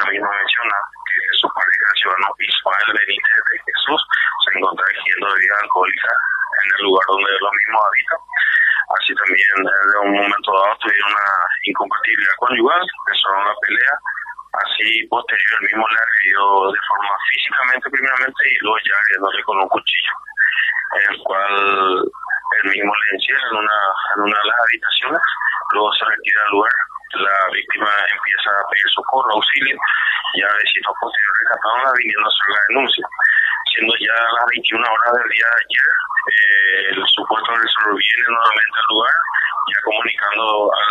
misma menciona que su pareja, el ciudadano Ismael Benítez de Jesús, se encontraba ingiriendo bebida alcohólica en el lugar donde los mismos habitan. Así también, desde un momento dado, tuvieron una incompatibilidad conyugal, empezaron una pelea. Así, posterior, el mismo le agredió de forma físicamente primeramente y luego ya agrediéndole con un cuchillo, en el cual el mismo le encierra en una de las habitaciones, luego se retira del lugar. La víctima empieza a pedir socorro, auxilio, ya vecinos posteriores rescataron viniendo a hacer la denuncia. Siendo ya las 21 horas del día de ayer, el supuesto agresor viene nuevamente al lugar, ya comunicando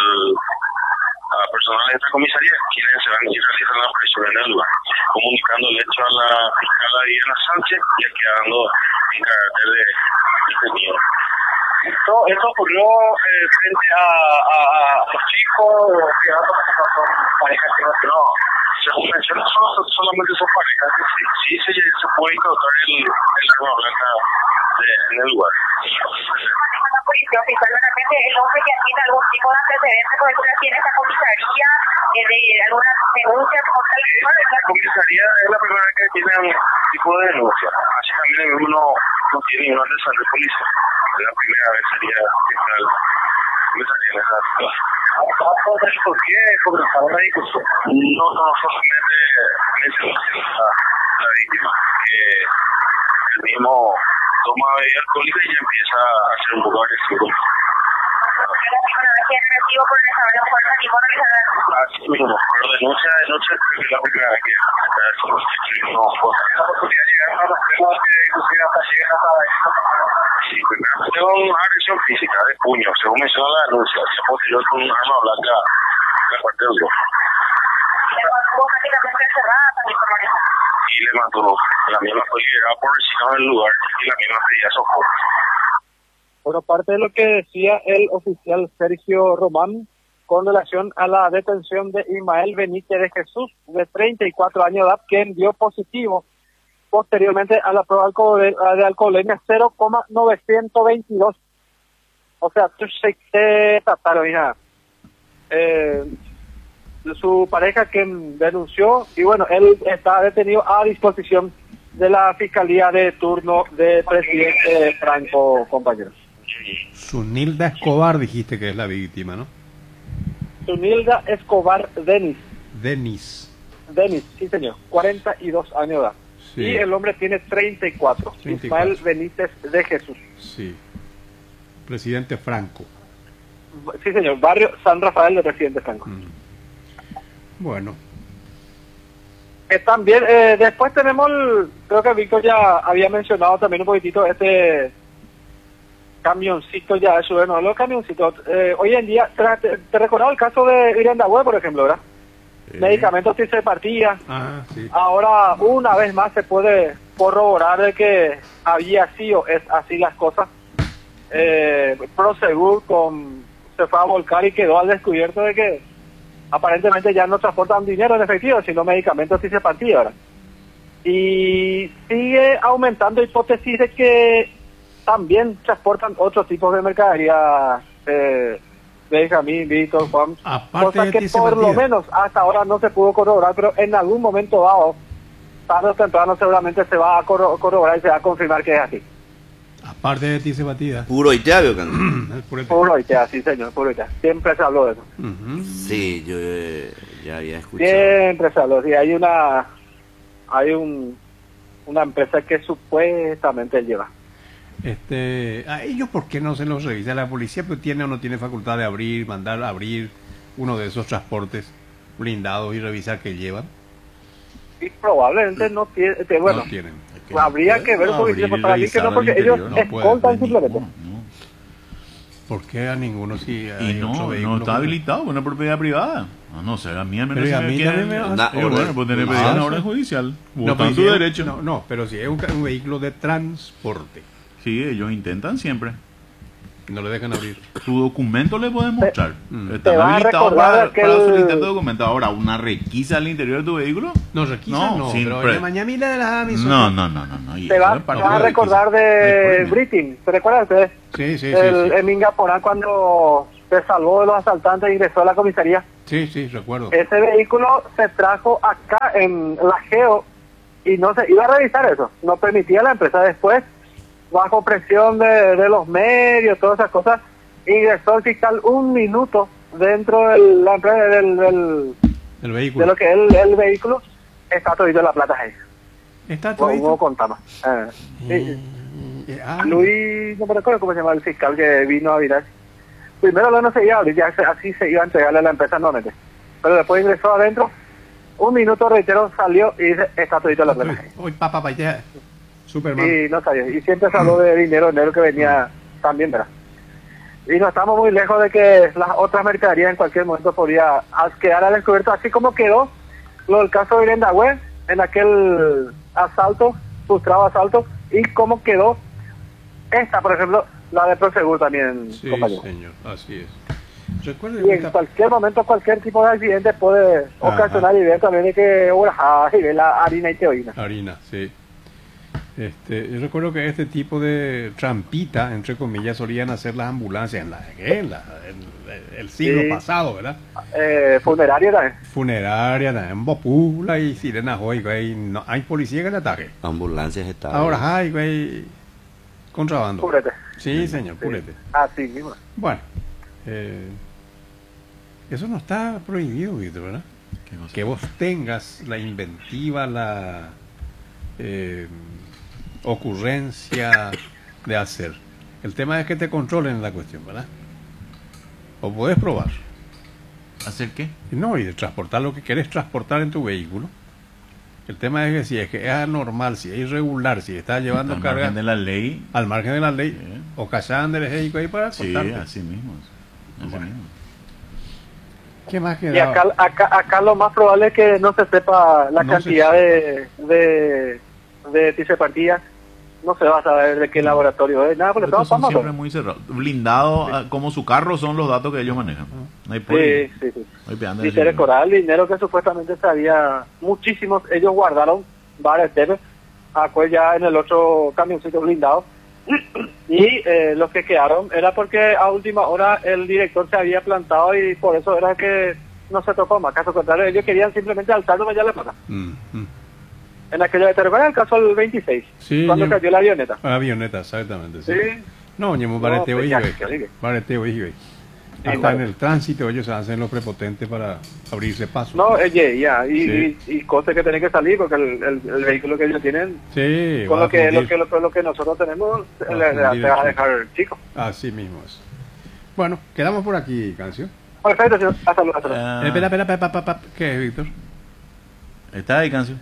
a personal de esta comisaría, quienes se van y realizan la presión en el lugar, comunicando el hecho a la fiscal Diana Sánchez, ya quedando en carácter de detenido. Esto ocurrió frente a los chicos, que son parejas que no, según menciona, solamente son parejas que sí se puede incautar el arma blanca en el lugar. La policía oficial, realmente el hombre ya tiene algún tipo de antecedentes, por ejemplo, tiene esta comisaría de alguna denuncia como tal. La comisaría es la primera vez que tiene un tipo de denuncia, así también el mismo no tiene ningún antecedente de policía. La primera vez sería fiscal comisaría en esa situación. ¿Por qué comenzaron la discusión? No solamente mencionó la víctima, que el mismo toma bebida alcohólica y ya empieza a ser un poco agresivo. ¿La primera vez que es agresivo por el desarrollo de fuerza tipo realizar? Así mismo, pero denuncia es la primera vez que no la oportunidad de llegar a los temas que inclusive hasta llegan hasta esto. Sí, primeramente con una agresión física de puño, según menciona la denuncia, se posterior con un arma blanca en la parte del ojo. Le mantuvo prácticamente encerrada también por manejar. Y le mantuvo, la misma fue liberada por vecinos del lugar y la misma pedía socorro. Por parte de lo que decía el oficial Sergio Román con relación a la detención de Ismael Benítez de Jesús, de 34 años de edad, quien dio positivo posteriormente a la prueba de alcoholemia 0,922. O sea, se trataron, hija. Su pareja quien denunció, y bueno, él está detenido a disposición de la Fiscalía de turno de presidente Franco, compañeros. Zunilda Escobar dijiste que es la víctima, ¿no? Zunilda Escobar Denis, sí señor, 42 años de edad. Sí. Y el hombre tiene 34. Ismael Benítez de Jesús. Sí. Presidente Franco. Sí señor, barrio San Rafael de Presidente Franco. Bueno. También, después tenemos, creo que Víctor ya había mencionado también un poquitito este camioncito ya, eso, bueno, los camioncitos. Hoy en día, te recordaba el caso de Irandahue, por ejemplo, ¿verdad? Medicamentos que se partía. Sí. Ahora, una vez más, se puede corroborar de que había sido es así las cosas. Prosegur se fue a volcar y quedó al descubierto de que aparentemente ya no transportan dinero en efectivo, sino medicamentos sí se partía, ¿verdad? Y sigue aumentando hipótesis de que también transportan otros tipos de mercadería, Benjamín, Víctor, Juan, cosa que por lo menos hasta ahora no se pudo corroborar, pero en algún momento dado, tarde o temprano seguramente se va a corroborar y se va a confirmar que es así. Aparte de ti se batida. Puro Itea, veo que Puro Itea, sí señor, puro Itea. Siempre se habló de eso. Sí, yo ya había escuchado. Siempre se habló, sí, hay una empresa que supuestamente lleva. ¿A ellos por qué no se los revisa? La policía pues tiene o no tiene facultad de mandar a abrir uno de esos transportes blindados y revisar qué llevan. Y probablemente no tiene, bueno, no tienen. Habría que ver para mí que no, porque ellos escoltan simplemente. ¿Por qué a ninguno si hay no está habilitado, una propiedad privada? No sé, a mí al menos pero a mí bueno, pues tener una orden judicial. No, su derecho. No, pero si es un vehículo de transporte. Sí, ellos intentan siempre. No le dejan abrir. Tu documento le pueden mostrar. Te va a recordar para solicitar tu documento. Ahora, ¿una requisa al interior de tu vehículo? No, requisa no, pero No. Te va a recordar de Britain. ¿Te recuerdas ustedes? Sí. En Mingaporán cuando se salvó de los asaltantes e ingresó a la comisaría. Sí, recuerdo. Ese vehículo se trajo acá estaba en la Geo y no se iba a revisar eso, no permitía la empresa. Después, bajo presión de los medios, todas esas cosas, ingresó el fiscal un minuto dentro de la empresa El vehículo. de lo que es el vehículo, está todito la plata ahí. Está Como todo. contamos. Luis, no me recuerdo cómo se llama el fiscal que vino a virar. Primero no se iba a abrir, así se iba a entregarle a la empresa nuevamente. Pero después ingresó adentro, un minuto, reitero, salió y dice, está todito la plata ahí. Uy, papá, ya. Superman. Y no sabía, y siempre se habló de dinero que venía también, ¿verdad? Y no estamos muy lejos de que las otras mercaderías en cualquier momento podría quedar al descubierto, así como quedó lo del caso de Irene Dagüe en aquel asalto, frustrado asalto, y cómo quedó esta, por ejemplo, la de Prosegur también, Sí, compañero. señor, así es. Recuerde Y en cualquier momento, cualquier tipo de accidente puede ocasionar y ver también de que y ve la harina y teoína. harina, sí. Yo recuerdo que este tipo de trampita, entre comillas, solían hacer las ambulancias en el siglo Sí. pasado, ¿verdad? Funeraria también. Funeraria, en Bopula y Sirena Hoy, güey. No, hay policía que le ataque. Ambulancias estaban. Ahora hay, güey, contrabando. Púrete. Sí, señor, Sí. púrete. Así mismo. Bueno, eso no está prohibido, Víctor, ¿verdad? ¿Qué cosa? Que vos tengas la inventiva, la ocurrencia de hacer. El tema es que te controlen la cuestión, ¿verdad? O puedes probar. ¿Hacer qué? No, y de transportar lo que querés transportar en tu vehículo. El tema es que si es que es anormal, si es irregular, si estás llevando Al carga margen de la ley. al margen de la ley, Sí. o cazando el ahí para Sí, cortarte. así mismo. Así Bueno. mismo. ¿Qué más Y queda? acá lo más probable es que no se sepa la No cantidad se de ticepartías. No se va a saber de qué laboratorio es. Nada, porque Estos todos son vamos. siempre muy cerrados. Blindados, como su carro, son los datos que ellos manejan. No hay por Sí, sí, sí. no hay peande Dice de recordar el dinero que supuestamente se había, muchísimos, ellos guardaron varios temas, pues ya en el otro camioncito blindado. Y los que quedaron era porque a última hora el director se había plantado y por eso era que no se tocó más. Caso contrario, ellos querían simplemente alzarlo y ya le pasa. En aquella, ¿te recuerdas el caso del 26? Sí, cuando yo- cayó la avioneta. Avioneta, exactamente. Sí. Sí. No, ñemo, No, bareteo pues y ya, güey. que diga. Bareteo y güey. Sí, Hasta vale. en el tránsito ellos se hacen los prepotentes para abrirse paso. No, ya, Sí. y cosas que tienen que salir porque el vehículo que ellos tienen, Sí, con va a lo que, fundir. lo que nosotros tenemos, Va a le fundir va a el dejar chico. Así mismo es. Bueno, quedamos por aquí, Cancio. Perfecto, señor. Hasta luego. Hasta luego. Espera. ¿Qué es, Víctor? Está ahí, Cancio.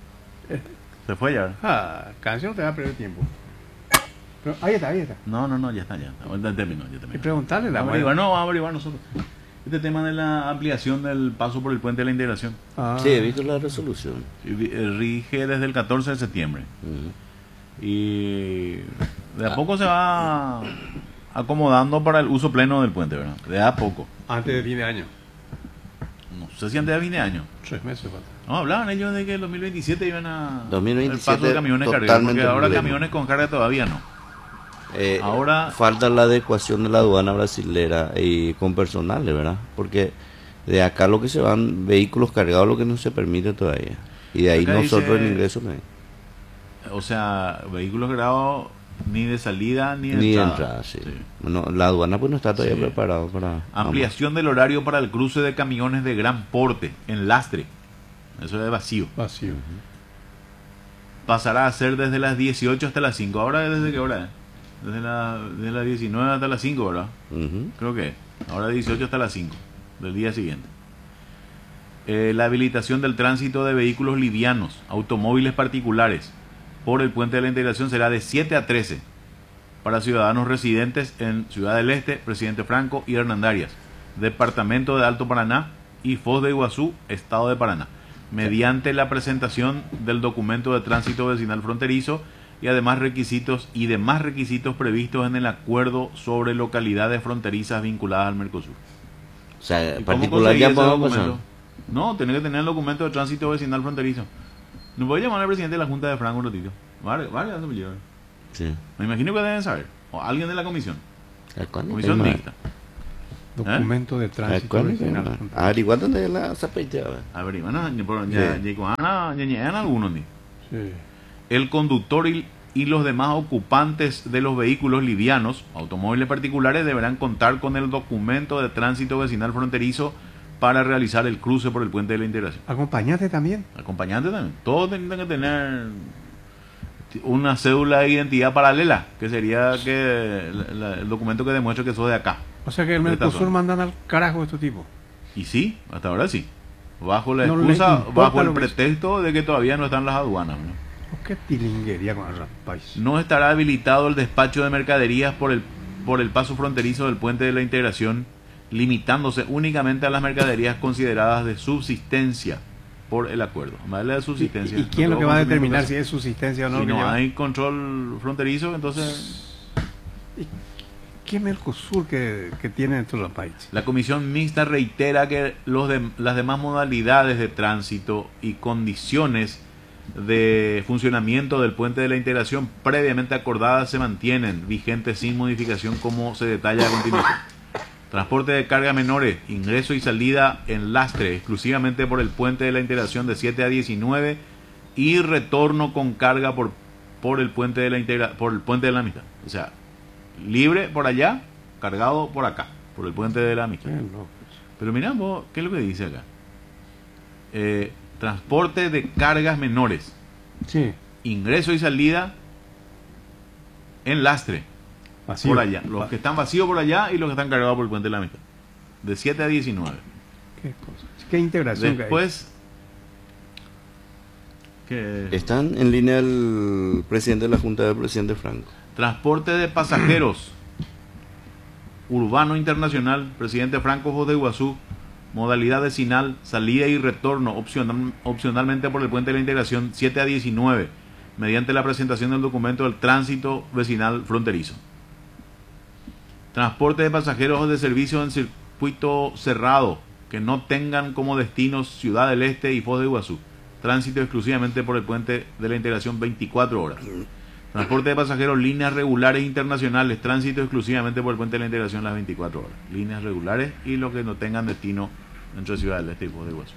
Se fue ya. Cancio no te va a perder tiempo. Pero, ahí está. No, ya está. Ya terminó. Y preguntarle la Vamos a averiguar nosotros. Este tema de la ampliación del paso por el puente de la integración Sí, he visto la resolución. rige desde el 14 de septiembre. Ujú. Y de a poco se va acomodando para el uso pleno del puente, ¿verdad? De a poco. Antes de fin de año. No sé si antes de fin de año. 3 meses falta. No, hablaban ellos de que el 2027 iban a... 2027 el paso de camiones cargados, totalmente porque ahora pleno. camiones con carga todavía no. Ahora- falta la adecuación de la aduana brasilera y con personales, ¿verdad? Porque de acá lo que se van vehículos cargados lo que no se permite todavía. Y de ahí Acá nosotros dice- el ingreso no hay. O sea, vehículos grabados ni de salida ni de Ni de entrada. entrada, sí. Bueno, la aduana pues no está todavía Sí. preparado para... Ampliación del horario para el cruce de camiones de gran porte en lastre. Eso es vacío. Vacío. Pasará a ser desde las 18 hasta las 5. Ahora desde qué hora es? Desde las 19 hasta las 5, ¿verdad? Ujú. Creo que es. Ahora 18 hasta las 5 del día siguiente. La habilitación del tránsito de vehículos livianos, automóviles particulares, por el puente de la integración será de 7 a 13 para ciudadanos residentes en Ciudad del Este, Presidente Franco y Hernandarias, Departamento de Alto Paraná y Foz de Iguazú, Estado de Paraná, mediante la presentación del documento de tránsito vecinal fronterizo y además demás requisitos previstos en el acuerdo sobre localidades fronterizas vinculadas al Mercosur. O sea, ¿Y cómo particular conseguir ya ese podemos documento? pasar. No, tenés que tener el documento de tránsito vecinal fronterizo. ¿No voy a llamar al presidente de la Junta de Franco un ratito? Vale, ya se me lleva. Sí. Me imagino que deben saber. O alguien de la comisión. ¿A cuándo? Comisión Tema- mixta. Documento de tránsito vecinal. Averiguar dónde es la zapatilla. Averiguar, algunos ni. Sí. El conductor y los demás ocupantes de los vehículos livianos, automóviles particulares, deberán contar con el documento de tránsito vecinal fronterizo para realizar el cruce por el puente de la Integración. ¿Acompañante también? Acompañante también. Todos tendrán que tener una cédula de identidad paralela, que sería el documento que demuestre que sos de acá. O sea que el Mercosur mandan al carajo a estos tipos. Y sí, hasta ahora sí. Bajo la No excusa, les bajo el lo que- pretexto de que todavía no están las aduanas, ¿no? Qué tilinguería con el país. No estará habilitado el despacho de mercaderías por el paso fronterizo del puente de la Integración, limitándose únicamente a las mercaderías consideradas de subsistencia por el acuerdo. Más de subsistencia. ¿Y quién es lo que va a determinar si es subsistencia o no? Si lo que no lleva? hay control fronterizo, entonces... ¿Qué Mercosur que tienen estos los países? La Comisión Mixta reitera que las demás modalidades de tránsito y condiciones de funcionamiento del puente de la Integración previamente acordadas se mantienen vigentes sin modificación, como se detalla a continuación. Transporte de carga menores, ingreso y salida en lastre exclusivamente por el puente de la Integración de 7 a 19 y retorno con carga por el puente de la Amistad. O sea, libre por allá, cargado por acá, por el puente de la Amistad. Pero mirá vos, ¿qué es lo que dice acá? Transporte de cargas menores. Sí. Ingreso y salida en lastre. Vacío. Por allá. Los que están vacíos por allá y los que están cargados por el puente de la Amistad. De 7 a 19. Qué cosa. Qué integración. Después... que Están en línea el presidente de la Junta del presidente Franco. Transporte de pasajeros. Urbano internacional. Presidente Franco José de Iguazú. Modalidad vecinal, salida y retorno opcionalmente por el puente de la Integración 7 a 19, mediante la presentación del documento del tránsito vecinal fronterizo. Transporte de pasajeros de servicio en circuito cerrado, que no tengan como destinos Ciudad del Este y Foz de Iguazú. Tránsito exclusivamente por el puente de la Integración 24 horas. Transporte de pasajeros, líneas regulares internacionales, tránsito exclusivamente por el puente de la Integración las 24 horas. Líneas regulares y los que no tengan destino dentro de Ciudad del Este y Foz de Iguazú.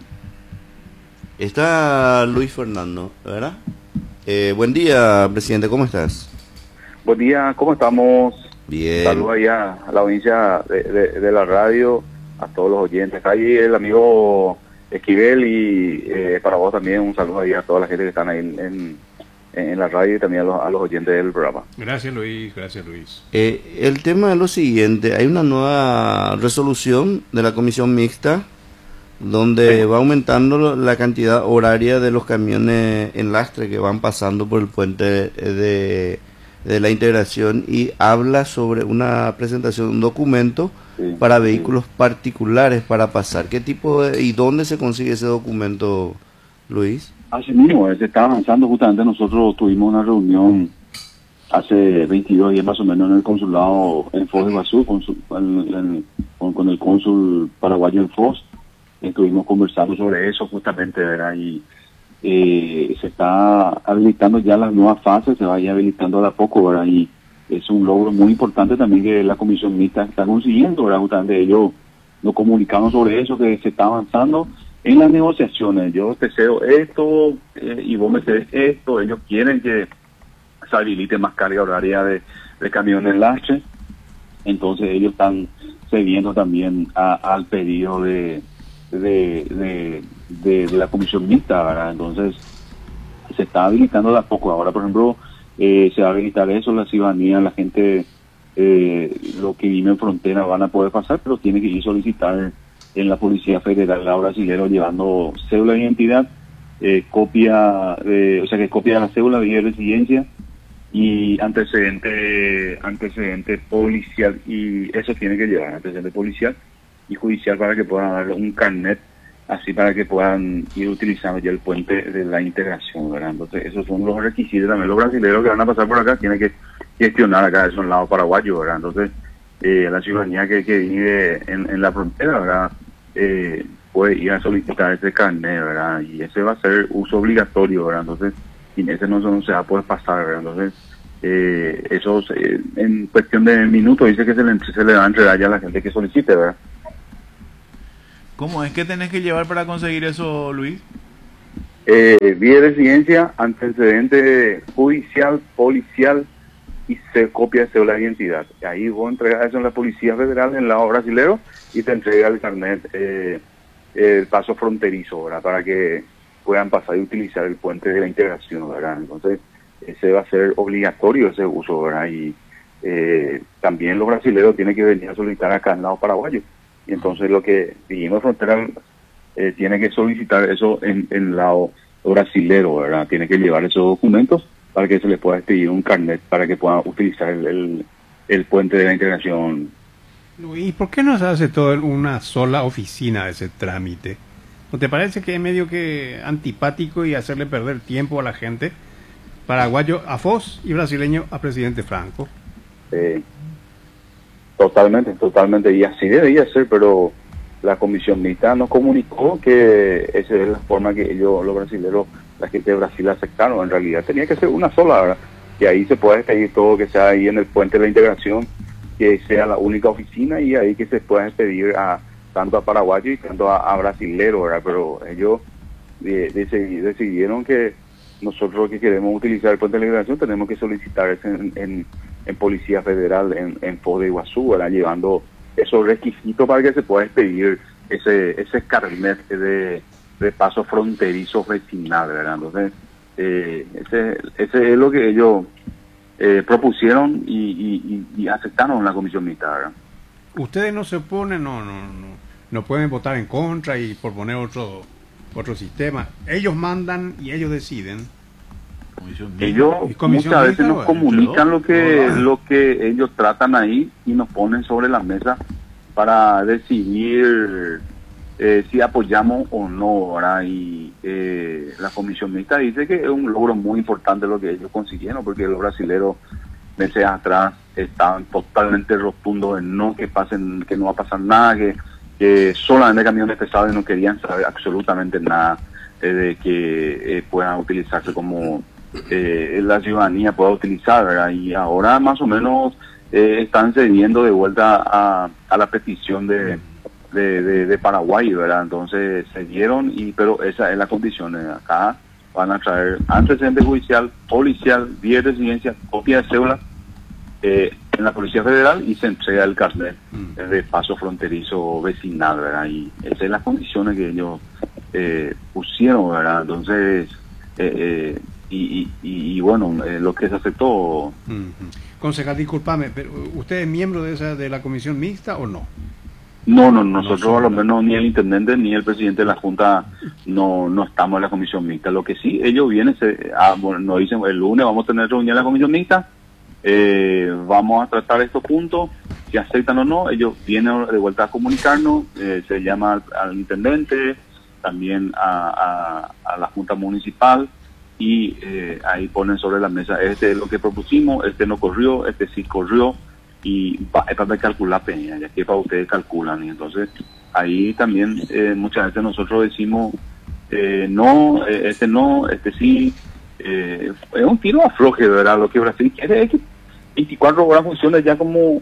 Está Luis Fernando, ¿verdad? Buen día, presidente, ¿cómo estás? Buen día, ¿cómo estamos? Bien. Saludos ahí a la audiencia de la radio, a todos los oyentes. Ahí el amigo Esquivel y para vos también un saludo ahí a toda la gente que están ahí en la radio y también a los oyentes del programa. Gracias Luis, gracias Luis. El tema es lo siguiente, hay una nueva resolución de la Comisión Mixta donde va aumentando la cantidad horaria de los camiones en lastre que van pasando por el puente de la Integración y habla sobre una presentación de un documento para vehículos particulares para pasar. ¿Qué tipo y dónde se consigue ese documento, Luis? Así mismo, se está avanzando. Justamente nosotros tuvimos una reunión hace 22 días más o menos en el consulado en Foz de Iguazú con el cónsul paraguayo en Foz. Estuvimos conversando sobre eso justamente, ¿verdad? Y se está habilitando ya las nuevas fases, se va a ir habilitando de a poco, ¿verdad? Y es un logro muy importante también que la Comisión Mixta está consiguiendo, ¿verdad? Justamente ellos nos comunicamos sobre eso, que se está avanzando en las negociaciones. Yo te cedo esto y vos me cedes esto. Ellos quieren que se habilite más carga horaria de camiones lastre. Entonces ellos están cediendo también al pedido de la Comisión Mixta, ¿verdad? Entonces se está habilitando de a poco. Ahora, por ejemplo, se va a habilitar eso, la ciudadanía, la gente, los que viven en frontera van a poder pasar, pero tiene que ir a solicitar en la Policía Federal la brasilero llevando cédula de identidad, copia de la cédula de residencia y antecedente policial, y eso tiene que llevar antecedente policial y judicial para que puedan darle un carnet, así para que puedan ir utilizando ya el puente de la Integración, ¿verdad? Entonces esos son los requisitos también. Los brasileños que van a pasar por acá tienen que gestionar acá, eso en el lado paraguayo, ¿verdad? Entonces la ciudadanía que vive en la frontera, ¿verdad? Puede ir a solicitar ese carnet, ¿verdad? Y ese va a ser uso obligatorio, ¿verdad? Entonces sin ese no se va a poder pasar, ¿verdad? Entonces eso en cuestión de minutos dice que se le va a entregar ya a la gente que solicite, ¿verdad? ¿Cómo es que tenés que llevar para conseguir eso, Luis? Vía de residencia, antecedente judicial, policial y copia de cédula de identidad. Ahí vos entregas eso en la Policía Federal, en el lado brasilero, y te entrega el carnet, el paso fronterizo, ¿verdad? Para que puedan pasar y utilizar el puente de la integración, ¿verdad? Entonces, ese va a ser obligatorio ese uso, ¿verdad? Y también los brasileños tienen que venir a solicitar acá en el lado paraguayo. Y entonces lo que dijimos de frontera tiene que solicitar eso en el lado brasilero, ¿verdad? Tiene que llevar esos documentos para que se les pueda expedir un carnet para que puedan utilizar el puente de la integración. ¿Y por qué no se hace todo en una sola oficina ese trámite? ¿No te parece que es medio que antipático y hacerle perder tiempo a la gente? Paraguayo a Foz y brasileño a presidente Franco. Totalmente, y así debería ser, pero la comisión mixta nos comunicó que esa es la forma que ellos, los brasileños, la gente de Brasil aceptaron. En realidad tenía que ser una sola, ¿verdad? Que ahí se pueda expedir todo, que sea ahí en el puente de la integración, que sea la única oficina y ahí que se pueda expedir tanto a paraguayo y tanto a brasilero, ¿verdad? Pero ellos decidieron que nosotros que queremos utilizar el puente de la integración tenemos que solicitar eso en Policía Federal, en Foz de Iguazú, ¿verdad? Llevando esos requisitos para que se pueda expedir ese carnet de paso fronterizo vecinal, ¿verdad? Entonces, ese es lo que ellos propusieron y aceptaron en la comisión mixta, ¿verdad? Ustedes no se oponen, no pueden votar en contra y proponer otro sistema. Ellos mandan y ellos deciden. Ellos muchas veces nos comunican lo que ellos tratan ahí y nos ponen sobre la mesa para decidir si apoyamos o no, ¿verdad? Y la comisión mixta dice que es un logro muy importante lo que ellos consiguieron, porque los brasileños meses atrás estaban totalmente rotundos en que no va a pasar nada, que solamente camiones pesados y no querían saber absolutamente nada de que puedan utilizarse como la ciudadanía pueda utilizar, ¿verdad? Y ahora más o menos están cediendo de vuelta a la petición de Paraguay, ¿verdad? Entonces se dieron, pero esa es la condición. Acá van a traer antecedente judicial, policial, vía de residencia, copia de cédula en la Policía Federal y se entrega el carnet de paso fronterizo vecinal, ¿verdad? Y esas son las condiciones que ellos pusieron, ¿verdad? Entonces, y bueno, lo que se aceptó. Concejal, discúlpame, pero ¿usted es miembro de la comisión mixta o no? No, nosotros a lo menos ni el intendente ni el presidente de la Junta no estamos en la comisión mixta. Lo que sí, ellos vienen, nos dicen el lunes vamos a tener reunión en la comisión mixta, vamos a tratar estos puntos, si aceptan o no, ellos vienen de vuelta a comunicarnos, se llama al intendente, también a la Junta Municipal, y ahí ponen sobre la mesa, este es lo que propusimos, este no corrió, este sí corrió, y es para calcular peña, ya que para ustedes calculan, y entonces ahí también muchas veces nosotros decimos no, este sí, es un tiro afloje, ¿verdad? Lo que Brasil quiere es que 24 horas funcione ya como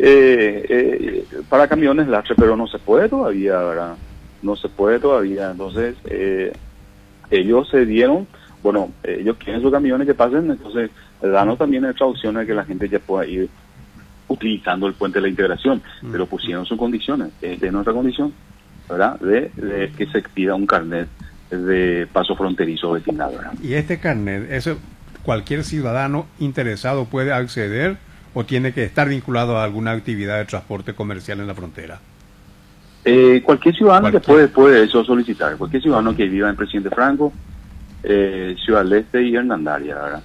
para camiones lastre, pero no se puede todavía, ¿verdad? No se puede todavía, entonces ellos se dieron, bueno, ellos quieren sus camiones que pasen, entonces danos también esta opción de que la gente ya pueda ir utilizando el puente de la integración, pero pusieron sus condiciones, de nuestra condición, ¿verdad? De que se expida un carnet de paso fronterizo vecinal, ¿verdad? Y este carnet, ¿eso cualquier ciudadano interesado puede acceder o tiene que estar vinculado a alguna actividad de transporte comercial en la frontera? Cualquier ciudadano que puede eso solicitar, cualquier ciudadano que viva en Presidente Franco, Ciudad del Este y Hernandaria, ¿verdad?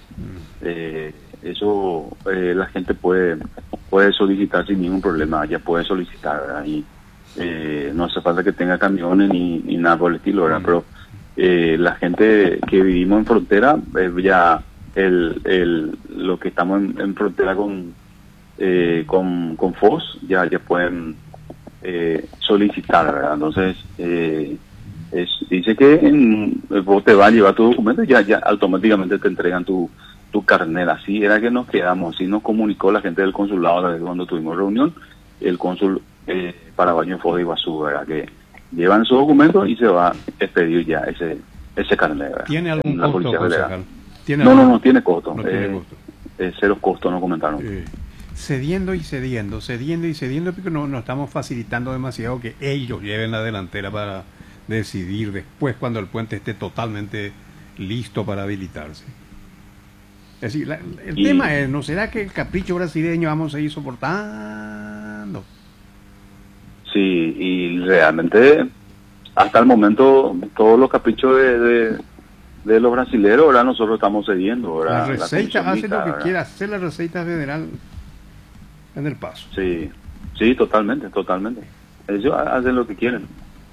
Eso la gente puede solicitar sin ningún problema, ya puede solicitar, ¿verdad? Y no hace falta que tenga camiones ni nada por el estilo, ¿verdad? Pero la gente que vivimos en frontera, ya lo que estamos en frontera con Foz, ya pueden solicitar, ¿verdad? Entonces, dice que vos te vas a llevar tu documento y ya automáticamente te entregan tu carnet. Así era que nos quedamos, así nos comunicó la gente del consulado cuando tuvimos reunión, el cónsul paraguayo en Foz de Iguazú, ¿verdad? Que llevan esos documentos y se va a expedir ya ese carnet, ¿verdad? ¿Tiene algún La costo, Policía Federal. concejal? ¿Tiene No, algún- no tiene costo. No tiene costo. Cero costo, no comentaron. Cediendo y cediendo, porque no estamos facilitando demasiado que ellos lleven la delantera para decidir después cuando el puente esté totalmente listo para habilitarse. Es decir, el tema es, ¿no será que el capricho brasileño vamos a ir soportando? Sí, y realmente hasta el momento todos los caprichos de los brasileros, ahora nosotros estamos cediendo. La ¿verdad? Receita Comisión hace Mixta, lo que ¿verdad? quiera hacer la Receita Federal en el paso. Sí, sí, totalmente. Ellos hacen lo que quieren.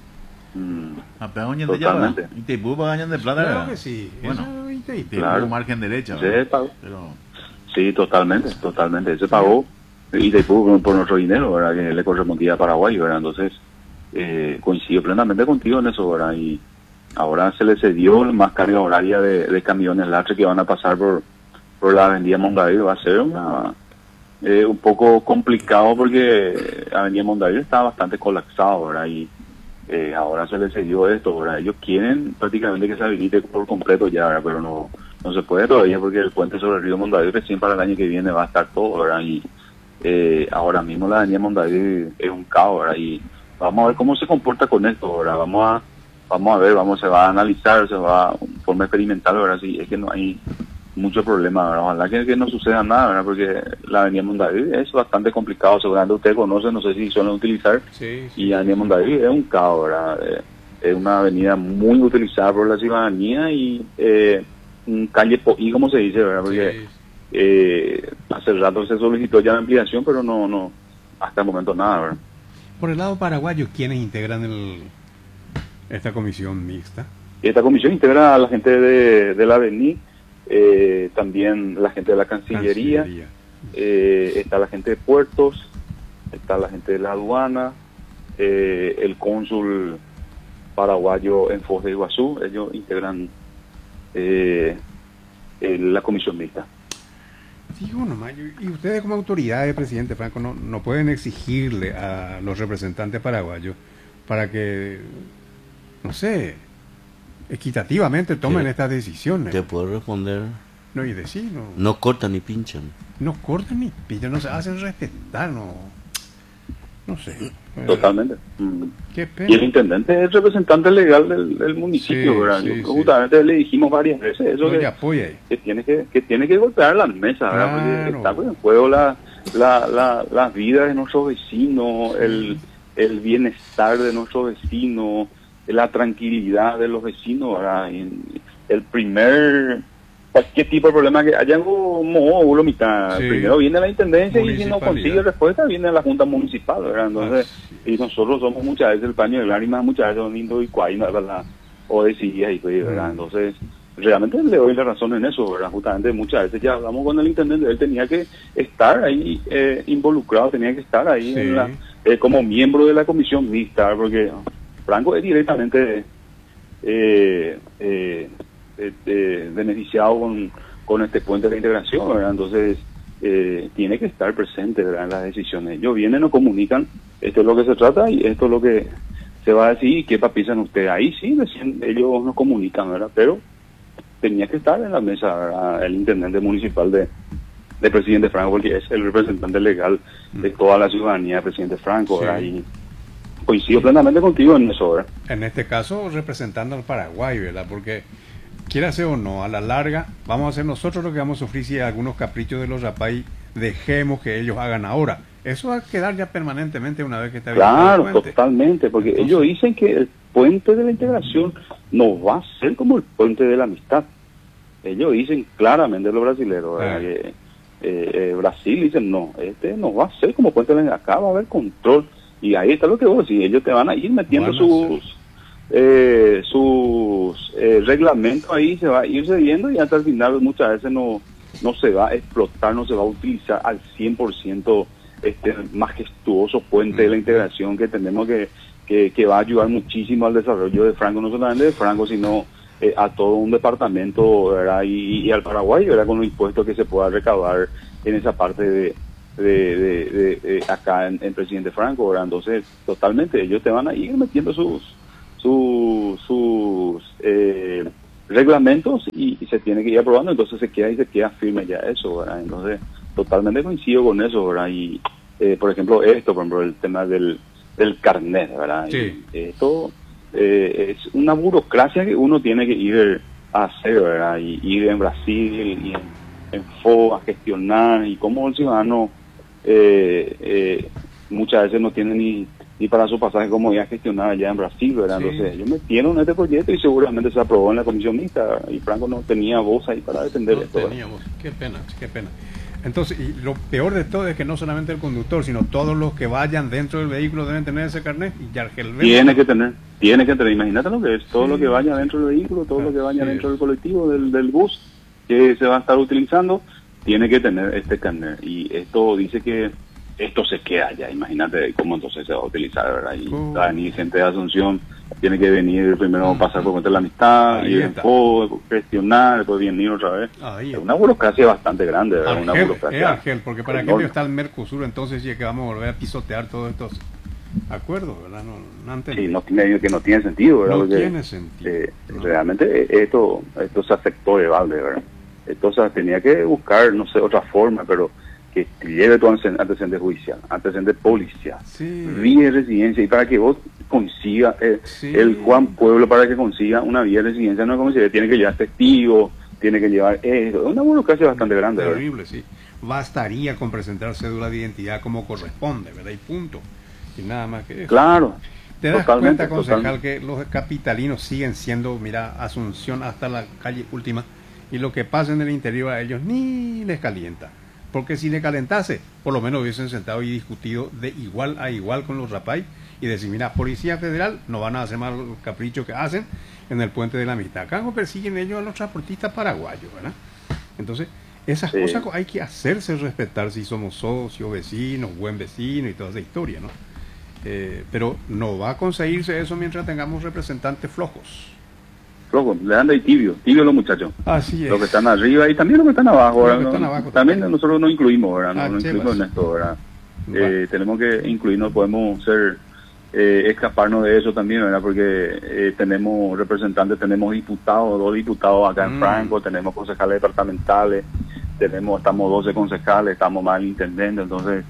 Totalmente. Y te pudo ganar de plata. Claro ¿verdad? que sí. Bueno, Eso, y te Claro. pudo margen derecha. Se ¿verdad? pagó. Pero Sí, totalmente. Se pagó y te pudo por nuestro dinero, ¿verdad? Que le correspondía a Paraguay, ¿verdad? Entonces, coincido plenamente contigo en eso, ¿verdad? Y ahora se le cedió más carga horaria de camiones lastre que van a pasar por la avenida Mondadero. Va a ser un poco complicado porque la avenida Mondadero está bastante colapsado, ¿verdad? Y ahora se le cedió esto, ¿verdad? Ellos quieren prácticamente que se habilite por completo ya, ¿verdad? Pero no se puede todavía porque el puente sobre el río Mondadero recién para el año que viene va a estar todo, ¿verdad? Y ahora mismo la avenida Mondadero es un caos, ¿verdad? Y vamos a ver cómo se comporta con esto, ¿verdad? Vamos a ver, se va a analizar, se va en forma experimental, ¿verdad? Sí, es que no hay mucho problema, ¿verdad? Ojalá que no suceda nada, ¿verdad? Porque la avenida Mondadero es bastante complicado, seguramente usted conoce, no sé si suelen utilizar, Sí. y la avenida Mondadero es un caos, ¿verdad? Es una avenida muy utilizada por la ciudadanía y un calle poí, como se dice, ¿verdad? Porque hace rato se solicitó ya la ampliación, pero no hasta el momento nada, ¿verdad? Por el lado paraguayo, ¿quiénes integran esta comisión mixta? Esta comisión integra a la gente de la AVENI, también la gente de la Cancillería, está la gente de puertos, está la gente de la aduana, el cónsul paraguayo en Foz de Iguazú. Ellos integran la comisión mixta. Digo nomás, y ustedes como autoridades, presidente Franco, no pueden exigirle a los representantes paraguayos para que, no sé, equitativamente tomen ¿Qué? estas decisiones. Te puedo responder. No, y decir, No cortan ni pinchan. no cortan ni pillan, no se hacen respetar, no sé. Totalmente. Qué pena. Y el intendente es el representante legal del municipio, Sí, ¿verdad? sí, Justamente le dijimos varias veces eso, No le que apoya ahí. que tiene que golpear las mesas, ¿verdad? Claro. Porque está en juego la vida de nuestros vecinos, el bienestar de nuestros vecinos, la tranquilidad de los vecinos, ¿verdad? Y el primer, cualquier tipo de problema que haya, como la mitad, Sí. primero viene la intendencia y si no Municipalidad. consigue respuesta viene la junta municipal, ¿verdad? Entonces, y nosotros somos muchas veces el paño de lágrimas, muchas veces son lindos y cuainos, ¿verdad? O decididas y pues, ¿verdad? Entonces, realmente le doy la razón en eso, ¿verdad? Justamente muchas veces ya hablamos con el intendente, él tenía que estar ahí involucrado, tenía que estar ahí Sí. como miembro de la comisión mixta, porque Franco es directamente beneficiado con este puente de integración, ¿verdad? Entonces, tiene que estar presente, ¿verdad?, en las decisiones. Ellos vienen, nos comunican, esto es lo que se trata y esto es lo que se va a decir y qué piensan ustedes. Ahí sí, ellos nos comunican, ¿verdad? Pero tenía que estar en la mesa, ¿verdad?, el intendente municipal de presidente Franco, porque es el representante legal de toda la ciudadanía del presidente Franco, Sí. ¿verdad? Y coincido plenamente contigo en eso, ¿verdad? En este caso, representando al Paraguay, ¿verdad? Porque, quiera ser o no, a la larga, vamos a hacer nosotros lo que vamos a sufrir si algunos caprichos de los Rapay dejemos que ellos hagan ahora. Eso va a quedar ya permanentemente una vez que está habilitado Claro, el puente. totalmente, porque Entonces, ellos dicen que el puente de la integración no va a ser como el puente de la amistad. Ellos dicen claramente, los brasileños, ¿verdad?, que Brasil dicen no, este no va a ser como puente de la amistad, acá va a haber control. Y ahí está lo que vos decís, ellos te van a ir metiendo sus reglamentos ahí, se va a ir cediendo y hasta el final muchas veces no se va a explotar, no se va a utilizar al 100% este majestuoso puente de la integración que tenemos que va a ayudar muchísimo al desarrollo de Franco, no solamente de Franco, sino a todo un departamento, ¿verdad? Y al Paraguay, ¿verdad?, con los impuestos que se pueda recaudar en esa parte acá en Presidente Franco, ¿verdad? Entonces, totalmente, ellos te van a ir metiendo sus reglamentos y se tiene que ir aprobando, entonces se queda firme ya eso, ¿verdad? Entonces, totalmente coincido con eso, ¿verdad? Y, por ejemplo, el tema del carnet, ¿verdad? Sí. Y esto es una burocracia que uno tiene que ir a hacer, ¿verdad? Y ir en Brasil y en FO a gestionar, y como el ciudadano muchas veces no tiene ni para su pasaje como ir a gestionar allá en Brasil, ¿verdad? Sí. Entonces ellos metieron este proyecto y seguramente se aprobó en la comisión mixta, ¿verdad? Y Franco no tenía voz ahí para defender No esto, ¿verdad? teníamos. Qué pena, qué pena. Entonces, y lo peor de todo es que no solamente el conductor, sino todos los que vayan dentro del vehículo deben tener ese carnet. Y Yargel Tiene que tener, imagínate lo que es, todo Sí, lo que vaya sí. dentro del vehículo, todo lo que vaya Sí. dentro del colectivo, del bus que se va a estar utilizando, tiene que tener este carnet. Y esto dice que esto se queda ya, imagínate cómo entonces se va a utilizar, ¿verdad? Y va a venir gente de Asunción, tiene que venir primero pasar por cuenta de la amistad, Ahí y está. después gestionar, después venir otra vez. Ahí Es una burocracia bastante grande, ¿verdad? Una Argel, burocracia Argel, porque para qué enorme. medio está el Mercosur, entonces ya que vamos a volver a pisotear todos estos acuerdos, ¿verdad? No entendí. Sí, que no tiene sentido, ¿verdad? No Porque, tiene sentido. No. realmente esto se afectó de balde, ¿verdad? Entonces tenía que buscar, no sé, otra forma, pero que lleve tu antecedente judicial, antecedente policial, Sí. vía de residencia, y para que vos consiga Sí. el Juan Pueblo, para que consiga una vía de residencia, no es como si tiene que llevar testigos, tiene que llevar esto, es una burocracia bastante grande, ¿verdad? Terrible, sí. Bastaría con presentar cédula de identidad como corresponde, ¿verdad? Y punto. Y nada más que eso. Claro. ¿Te das Totalmente, cuenta, concejal, totalmente. que los capitalinos siguen siendo, mira, Asunción hasta la calle última, y lo que pasa en el interior a ellos ni les calienta? Porque si le calentase, por lo menos hubiesen sentado y discutido de igual a igual con los rapay y decir, mira, Policía Federal no van a hacer más los caprichos que hacen en el Puente de la Amistad. Acá no persiguen ellos a los transportistas paraguayos, ¿verdad? Entonces, esas Sí. cosas hay que hacerse respetar si somos socios, vecinos, buen vecino y toda esa historia, ¿no? Pero no va a conseguirse eso mientras tengamos representantes flojos. Flojo, le dan de tibio los muchachos. Así es. Los que están arriba y también los que están abajo, Los ¿verdad? que están No, abajo también también. nosotros nos incluimos, ¿verdad? No, Ah, nos incluimos chevas. en esto, ¿verdad? Va. Tenemos que incluirnos, podemos ser escaparnos de eso también, ¿verdad? Porque tenemos representantes, tenemos diputados, 2 diputados acá en Franco, tenemos concejales departamentales, estamos 12 concejales, estamos más el intendente, entonces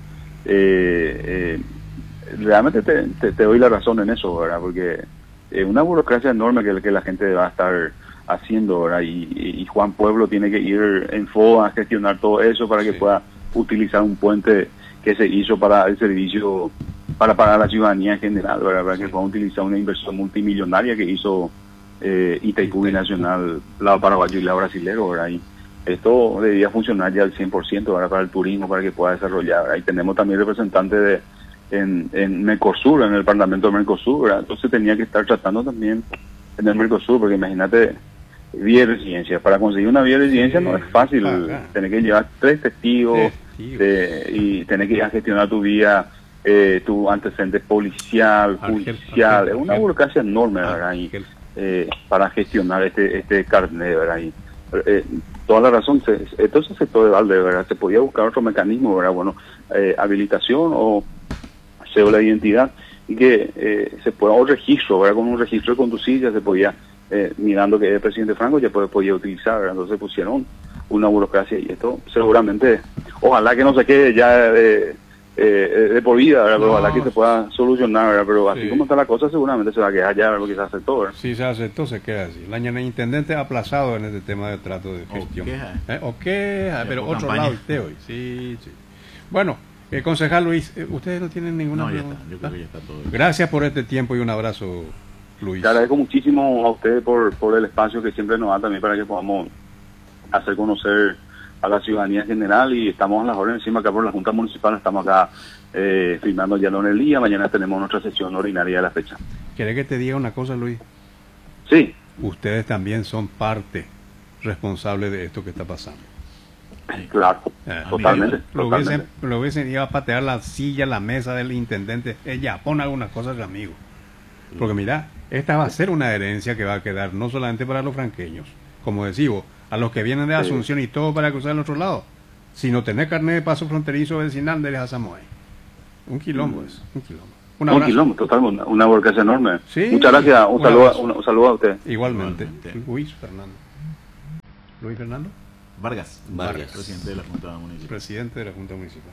realmente te doy la razón en eso, ¿verdad? Porque es una burocracia enorme que la gente va a estar haciendo, ¿verdad? Y Juan Pueblo tiene que ir en FO a gestionar todo eso para que Sí. pueda utilizar un puente que se hizo para el servicio, para pagar a la ciudadanía en general, ¿verdad? Para que pueda utilizar una inversión multimillonaria que hizo Itaipú Binacional, lado paraguayo y lado brasilero, ¿verdad? Y esto debería funcionar ya al 100%, ¿verdad? Para el turismo, para que pueda desarrollar, ¿verdad? Y tenemos también representantes en Mercosur, en el Parlamento de Mercosur, ¿verdad? Entonces tenía que estar tratando también en el Mercosur, porque imagínate, vía de residencia. Para conseguir una vía de residencia Sí, no es fácil, acá. tener que llevar 3 testigos y tener que ir a gestionar tu vía, tu antecedente policial, Argel, judicial, es una Argel. burocracia enorme, ¿verdad? Y, Argel. para gestionar este carnet, ¿verdad? Y, toda la razón, entonces se todo de balde, ¿verdad? Se podía buscar otro mecanismo, ¿verdad? Bueno, habilitación o cédula de identidad, y que se pueda, o registro, ¿verdad? Con un registro de conducir ya se podía, mirando que el presidente Franco ya podía utilizar, ¿verdad? Entonces pusieron una burocracia, y esto seguramente, ojalá que no se quede ya de por vida, ¿verdad? Pero No. ojalá que se pueda solucionar, ¿verdad? Pero así Sí. como está la cosa, seguramente se va a quedar ya, porque se aceptó, ¿verdad? Si se aceptó, se queda así. El intendente ha aplazado en este tema de trato de gestión. O queja. O queja, pero por otro campaña. lado usted hoy. Sí, sí. Bueno, concejal Luis, ustedes no tienen ninguna No, ya pregunta? está. Yo creo que ya está todo. Gracias por este tiempo y un abrazo, Luis. Le agradezco muchísimo a ustedes por el espacio que siempre nos da también para que podamos hacer conocer a la ciudadanía en general, y estamos a las órdenes encima acá por la Junta Municipal, estamos acá firmando ya en el día, mañana tenemos nuestra sesión ordinaria de la fecha. ¿Querés que te diga una cosa, Luis? Sí, Ustedes también son parte responsable de esto que está pasando. claro, totalmente, Lo totalmente. hubiesen ido a patear la silla, la mesa del intendente. Ella pone algunas cosas, amigo. Porque mira, esta va a ser una herencia que va a quedar no solamente para los franqueños, como decimos, a los que vienen de Sí. Asunción y todo para cruzar al otro lado. Si no tenés carnet de paso fronterizo vecinal, de a Samoa. Un quilombo es, un quilombo. Un Un abrazo. kilómetro, total, una burocracia enorme. Sí, Muchas gracias, un abrazo. un saludo a usted. Igualmente. Igualmente. Luis Fernando. Luis Fernando, Vargas, Vargas. presidente de la Junta Municipal. presidente de la Junta Municipal.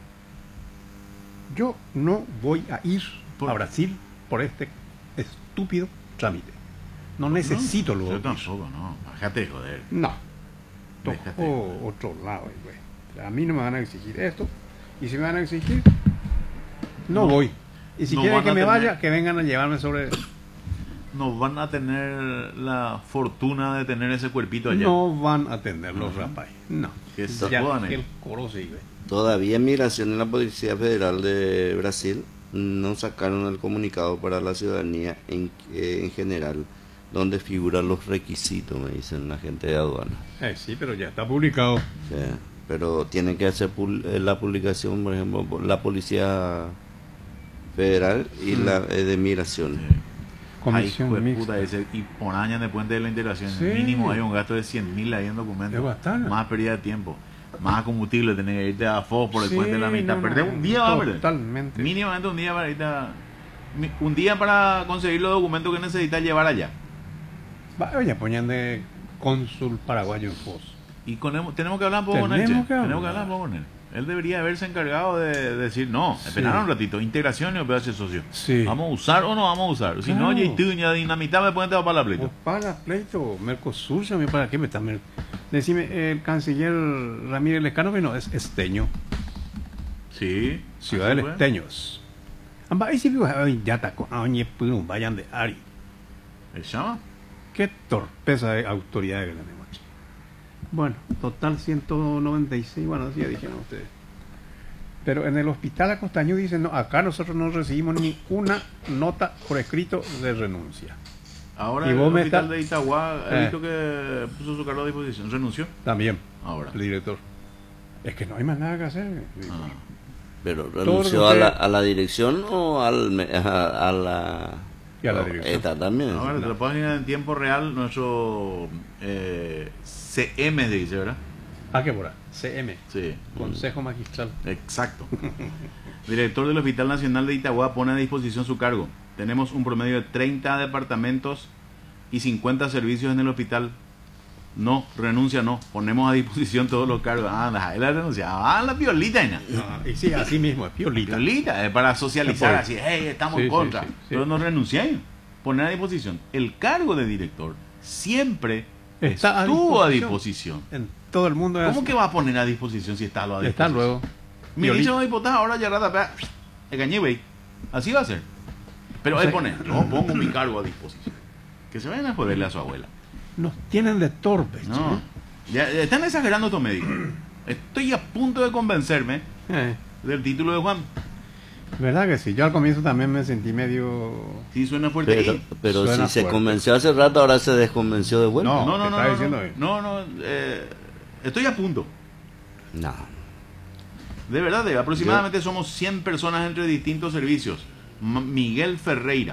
Yo no voy a ir ¿Por a qué? Brasil por este estúpido trámite. No necesito No, luego. yo tampoco, no. Bájate de joder. No. Déjate. Tocó otro lado, güey. A mí no me van a exigir esto. Y si me van a exigir, no, No. voy. Y si No quieren van que a me tener- vaya, que vengan a llevarme sobre... No van a tener la fortuna de tener ese cuerpito allá. No van a tener los Ajá. rapaz. No. Que se Ya jodan que ellos. el coro sigue. Todavía Migración y la Policía Federal de Brasil no sacaron el comunicado para la ciudadanía en general, donde figuran los requisitos, me dicen la gente de aduana. Sí, pero ya está publicado. O sea, pero tienen que hacer la publicación, por ejemplo, por la Policía Federal y la de Migración. Comisión Ay, mixta. puta, ese, y por años de puente de la integración. Sí. Mínimo hay un gasto de 100.000 ahí en documentos. Es bastante. Más pérdida de tiempo. Más combustible, tener que irte a FOS por el Sí, puente de la mitad. no, Perder no, un día, va a perder. totalmente. Mínimamente un día para irte a... Un día para conseguir los documentos que necesitas llevar allá. Vaya, ponían de cónsul paraguayo en Foz. Y tenemos que hablar un poco con él. Tenemos che. que Tenemos que hablar. hablar un poco con él. Él debería haberse encargado de decir, no, Sí. esperar un ratito, integración y OPH socio. Sí. ¿Vamos a usar o no vamos a usar? Si no, Claro. ya tú ya dinamita me pueden para la pleito. O para pleito, Mercosur, ¿sabe para qué me está? Decime, el canciller Ramírez Lescano, que no, es esteño, Sí. ciudad así de fue. Esteños. Ahí sí, ya está con vayan de Ari. ¿El llama? Qué torpeza de autoridad que tenemos. Che. Bueno, total 196, bueno, así ya dijeron ustedes. Pero en el hospital Acostaño dicen, no, acá nosotros no recibimos ni una nota por escrito de renuncia. Ahora Y el vos me hospital estás- de Itagua he Eh. visto que puso su cargo a disposición. ¿Renunció? También, Ahora. el director. Es que no hay más nada que hacer. Ah. Pero Todo renunció lo que- a la dirección o a la... Y a la no, dirección. esta también. Ahora te lo puedo decir en tiempo real, nuestro CM dice, ¿verdad? Ah, qué por ahí. CM, Sí. Consejo Magistral. Exacto. Director del Hospital Nacional de Itagua pone a disposición su cargo. Tenemos un promedio de 30 departamentos y 50 servicios en el hospital. No, renuncia no. Ponemos a disposición todos los cargos. Ah, él la renuncia. Ah, la piolita, Ina. Y sí, así mismo, es piolita. Piolita, es para socializar Pues, así, hey, estamos sí, en sí, contra. sí, sí. Pero no renunciáis. Poner a disposición. El cargo de director siempre Está a estuvo a disposición. disposición. En todo el mundo es ¿Cómo así. que va a poner a disposición si está a disposición? Está luego. Ministro de Diputados, ahora ya rata, engañé, güey. Así va a ser. Pero O él sea, pone, yo pongo mi cargo a disposición. Que se vayan a joderle a su abuela. Nos tienen de torpes. No. Ya están exagerando estos médicos. Estoy a punto de convencerme che. del título de Juan. ¿Verdad que sí? Yo al comienzo también me sentí medio... Sí, suena fuerte. Pero Suena si se fuerte. convenció hace rato, ahora se desconvenció de vuelta. No. No, no, te no, estaba no, diciendo no, él. no, estoy a punto. No. De verdad, aproximadamente somos 100 personas entre distintos servicios. Miguel Ferreira.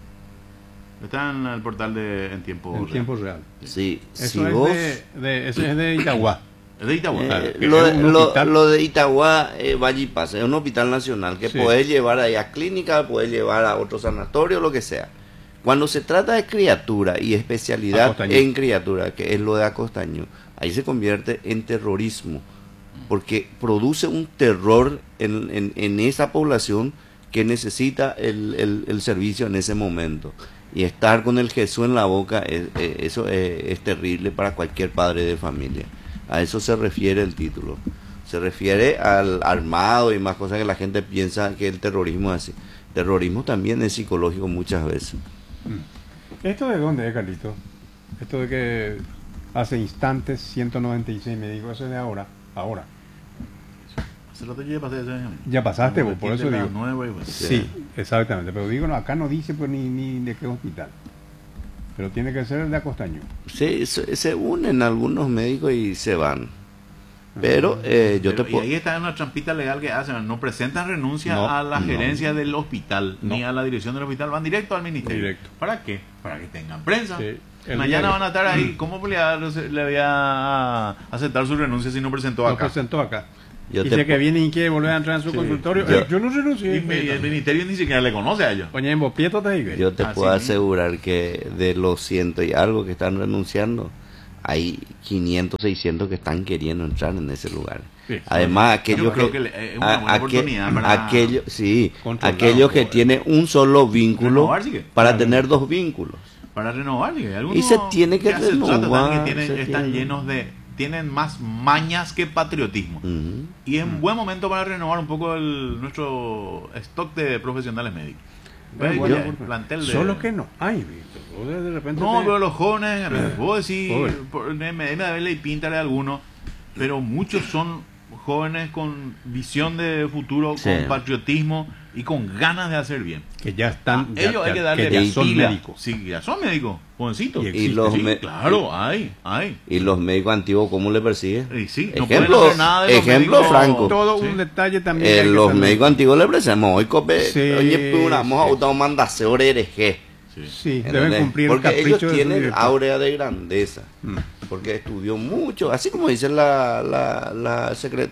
Está en el portal de En Tiempo En Real. tiempo real. Sí, Eso si es vos... ese es de Itagua. Es de Itagua. Claro, que lo, es un lo- hospital. lo de Itagua, Valle y Paz, es un hospital nacional que Sí. podés llevar ahí a clínica, podés llevar a otro sanatorio, lo que sea. Cuando se trata de criatura y especialidad Acostaño. en criatura, que es lo de Acostaño, ahí se convierte en terrorismo, porque produce un terror en esa población que necesita el servicio en ese momento. Y estar con el Jesús en la boca, eso es terrible para cualquier padre de familia. A eso se refiere el título. Se refiere al armado y más cosas que la gente piensa que el terrorismo es así. Terrorismo también es psicológico muchas veces. ¿Esto de dónde es, Carlito? Esto de que hace instantes 196 me dijo, eso es de ahora. Ahora. Hace rato yo ya pasé ese año. Ya pasaste Como vos, por de eso las digo. 9, pues. Sí, exactamente. Pero digo, no, acá no dice pues, ni de qué hospital. Pero tiene que ser el de Acostaño. Se unen algunos médicos y se van. Pero yo Pero- te y puedo... ahí está una trampita legal que hacen. No presentan renuncia No, a la no. gerencia del hospital, No. ni a la dirección del hospital. Van directo al ministerio. Directo. ¿Para qué? Para que tengan prensa. Sí. El Mañana día- van a estar ahí. ¿Cómo le voy a aceptar su renuncia si no presentó Lo acá? presentó acá. Yo Dice te que pu- viene y quiere volver a entrar en su Sí. consultorio. Yo- Yo no renuncié. Y el ministerio ni siquiera le conoce a ellos. Oye, en Bopieto te digo. Yo te Ah, puedo sí. asegurar que de los 100 y algo que están renunciando, hay 500, 600 que están queriendo entrar en ese lugar. Sí. Además, aquellos Yo creo que, que es una buena oportunidad para aquellos, sí, controlar aquellos un que poco, tienen un solo vínculo Renovar, sí que. para tener dos vínculos. Para renovar. Y, algunos Y se tiene que ya se trata renovar, también que se están tiene. llenos de... Tienen más mañas que patriotismo. Ujú. Y es un buen momento para renovar un poco nuestro stock de profesionales médicos. Ve, Bueno, el plantel de... Solo que no hay, Víctor. Vos de repente No, te- pero los jóvenes, puedo decir, Joven. me debe haberle y pintarle a algunos, pero muchos son jóvenes con visión de futuro, Sí. con patriotismo y con ganas de hacer bien. que ya están. ya- Ellos hay ya- que darle ya son pila. médicos. Sí, ya son médicos, jovencitos. Y Y existe, los Sí, me- claro, hay. y los médicos antiguos, ¿cómo le persiguen? Y sí, no Ejemplo- pueden hacer nada de los ejemplo médicos. franco. Todo Sí. un detalle también. que hay que Los tener. médicos antiguos le presentamos hoy cope, Sí, oye, puramos sí. auto manda oreje. Sí. Sí, deben ¿Entendés? cumplir Porque el capricho ellos de su tienen director. áurea de grandeza, Mm. porque estudió mucho, así como dice la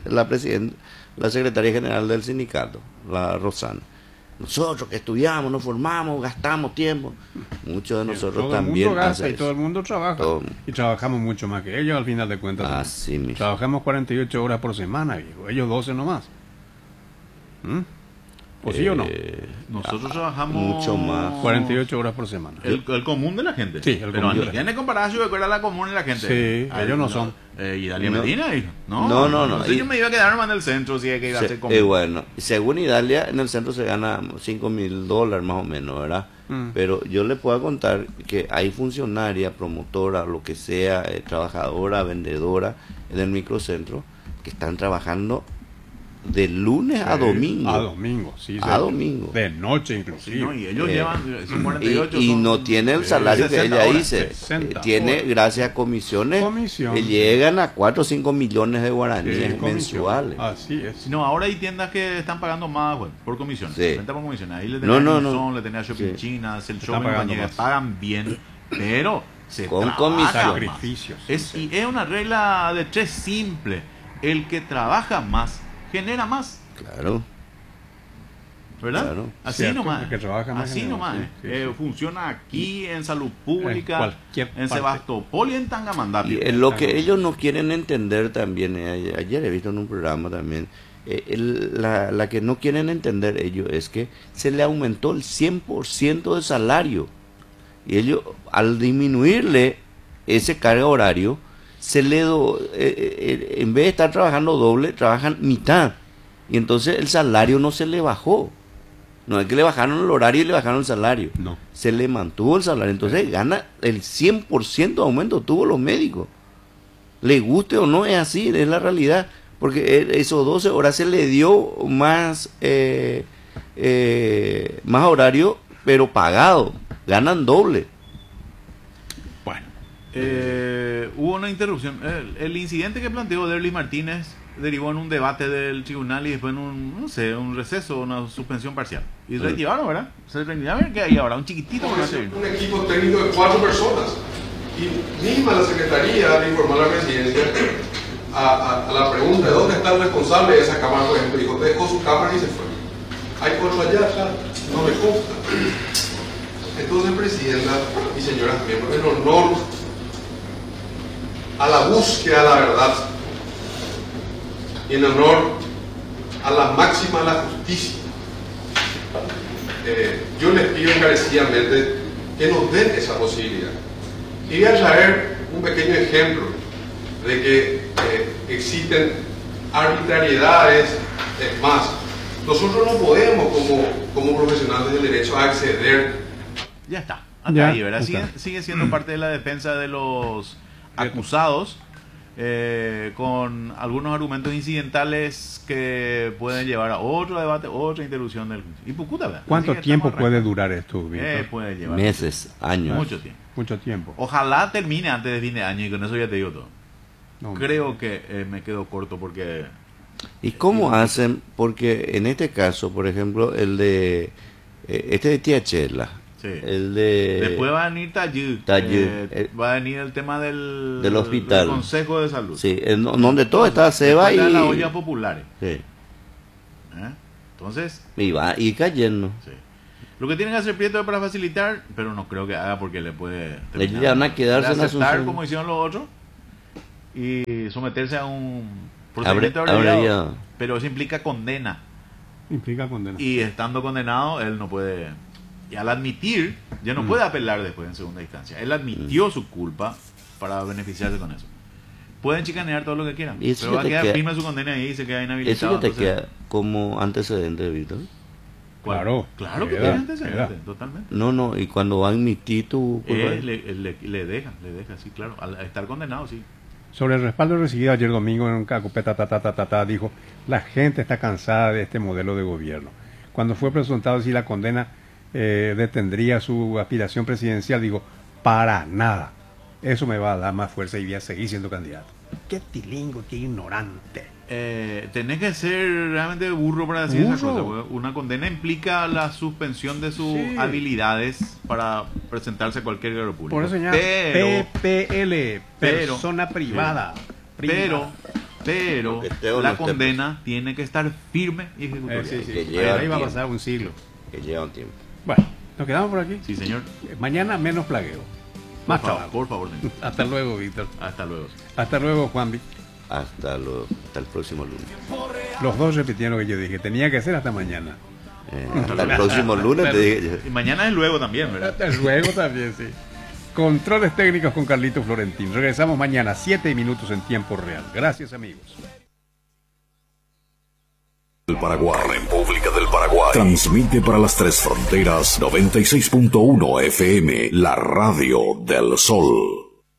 secretaria general del sindicato, la Rosana. Nosotros que estudiamos, nos formamos, gastamos tiempo. Muchos de nosotros Todo el también mundo gasta hacen y todo el eso. mundo trabaja. Todo. Y trabajamos mucho más que ellos al final de cuentas. Así mismo. Trabajamos 48 horas por semana, viejo. Ellos 12 nomás. ¿Mm? ¿O sí o no? Nosotros trabajamos mucho más. 48 horas por semana. El común de la gente. Sí, el pero común de la tiene comparación de acuerdo a la común de la gente. Sí, ellos no son. Y Dalia No. Medina dijo, No. Yo me iba a quedar más en el centro si es que iba a ser común. Bueno, según Idalia, en el centro se gana $5,000 más o menos, ¿verdad? Mm. Pero yo le puedo contar que hay funcionaria, promotora, lo que sea, trabajadora, vendedora en el microcentro, que están trabajando de lunes a domingo. A domingo, sí. A domingo. De noche Sí, inclusive. ¿no? Y ellos Eh, llevan, son 48. Y son- no tiene el salario que 60 ella horas. dice. 60 Tiene, horas. gracias a comisiones, Comisión. que llegan a 4 o 5 millones de guaraníes Sí, comisión. mensuales. Así es. No, ahora hay tiendas que están pagando más, bueno, por comisiones. Sí. Venta por comisiones. Ahí le No, tenía no. le tenía Shopping Sí. China, el Están Shopping pagando compañía, más. pagan bien, pero se Con trabaja comisión. más. Sacrificios. Y es una regla de tres simple. El que trabaja más, genera más. Claro. ¿Verdad? Claro. Así Cierto, nomás. el que trabaja más Así genera, nomás. sí, sí, sí. Funciona aquí, en salud pública, En cualquier en parte. Sebastopol y en Tangamandapio. Y lo que ellos no quieren entender también, ayer he visto en un programa también, la que no quieren entender ellos es que se le aumentó el 100% de salario. Y ellos, al disminuirle ese carga horario, en vez de estar trabajando doble, trabajan mitad. Y entonces el salario no se le bajó. No es que le bajaron el horario y le bajaron el salario. No. Se le mantuvo el salario. Entonces gana el 100% de aumento tuvo los médicos. Le guste o no, es así, es la realidad. Porque esos 12 horas se le dio más, más horario, pero pagado. Ganan doble. Bueno, Hubo una interrupción. El incidente que planteó Derlis Martínez derivó en un debate del tribunal y después en un receso, una suspensión parcial. Y reactivaron, ¿verdad? Se reactivaron, a ver qué hay ahora, un chiquitito por hacer. Un equipo técnico de 4 personas. Y misma la Secretaría le informó a la Presidencia a la pregunta de dónde está el responsable de esa cámara, por ejemplo, dijo, dejó su cámara y se fue. Hay otro allá, no me consta. Entonces, Presidenta y señoras miembros, en honor a la búsqueda de la verdad y en honor a la máxima de la justicia, yo les pido encarecidamente que nos den esa posibilidad. Y voy a traer un pequeño ejemplo de que existen arbitrariedades. Es más, nosotros no podemos como profesionales del derecho a acceder. Ya está. Hasta Ya ahí, ¿verdad? está. Sigue siendo parte de la defensa de los acusados, con algunos argumentos incidentales que pueden llevar a otro debate, otra interrupción del juicio. Y Pucuta, ¿verdad? ¿cuánto Así que tiempo estamos puede arrancando. durar esto, Víctor? Puede llevar Meses, años. mucho tiempo. Mucho tiempo. Ojalá termine antes de fin de año y con eso ya te digo todo. No, Creo que me quedo corto porque... ¿Y cómo hacen? Porque en este caso, por ejemplo, el de este de Tía Chela, Sí. El de... Después va a venir Tayud. Va a venir el tema del hospital. Del Consejo de Salud. Sí, donde todo está Seba y... las ollas populares. Sí. Entonces... Y va y cayendo. Sí. Lo que tienen que hacer Prieto es para facilitar, pero no creo que haga porque le puede... Le van a quedarse en la aceptar como hicieron los otros y someterse a un procedimiento abreviado. Pero eso implica condena. Implica condena. Y estando condenado, él no puede... Y al admitir, ya no puede apelar después en segunda instancia. Él admitió su culpa para beneficiarse con eso. Pueden chicanear todo lo que quieran, pero va a quedar firme su condena y se queda inhabilitado. Eso ya te queda como antecedente, Víctor. Claro. Claro que queda antecedente, totalmente. No, y cuando va a admitir tu culpa... Le deja, sí, claro. Al estar condenado, sí. Sobre el respaldo recibido ayer domingo en un cacupeta, dijo, la gente está cansada de este modelo de gobierno. Cuando fue presuntado si la condena detendría su aspiración presidencial, digo, para nada. Eso me va a dar más fuerza y voy a seguir siendo candidato. Qué tilingo, qué ignorante. Tenés que ser realmente burro para decir esa cosa. Una condena implica la suspensión de sus habilidades para presentarse a cualquier cargo público. Por eso ya PPL, persona privada. Pero la condena tiene que estar firme y ejecutoria. Ahí va a pasar un siglo. Que lleva un tiempo. Bueno, ¿nos quedamos por aquí? Sí, señor. Mañana menos plagueo. Más trabajo. Por favor. Hasta luego, Víctor. Hasta luego. Hasta luego, Juanvi. Hasta el próximo lunes. Los dos repitieron lo que yo dije. Tenía que ser hasta mañana. Hasta el próximo lunes te dije yo. Y mañana es luego también, ¿verdad? Hasta luego también, sí. Controles técnicos con Carlito Florentín. Regresamos mañana, 7 minutos en tiempo real. Gracias, amigos. El Paraguay, República del Paraguay, transmite para las tres fronteras 96.1 FM, la radio del sol.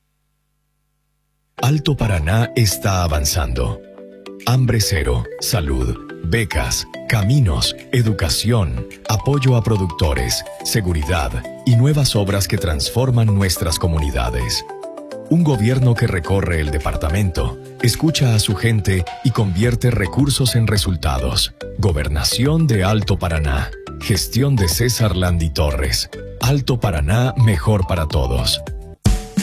Alto Paraná está avanzando. Hambre cero, salud, becas, caminos, educación, apoyo a productores, seguridad y nuevas obras que transforman nuestras comunidades. Un gobierno que recorre el departamento, escucha a su gente y convierte recursos en resultados. Gobernación de Alto Paraná. Gestión de César Landi Torres. Alto Paraná, mejor para todos.